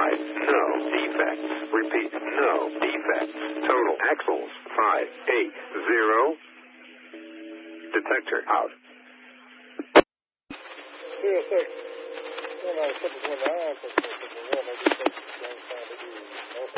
5, no defects. Repeat, no defects. Total axles, 580. Detector out.